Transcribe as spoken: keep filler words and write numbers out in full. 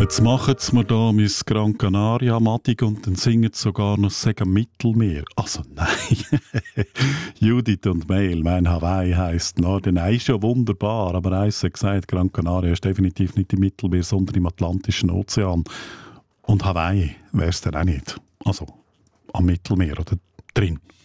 Jetzt machen sie mir da mein Gran Canaria mattig und dann singen sie sogar noch «Sagen Mittelmeer». Also nein. Judith und Mail, mein Hawaii heisst Norden. Nein, ist ja wunderbar, aber eins hat gesagt, Gran Canaria ist definitiv nicht im Mittelmeer, sondern im Atlantischen Ozean. Und Hawaii wäre es dann auch nicht. Also am Mittelmeer oder drin.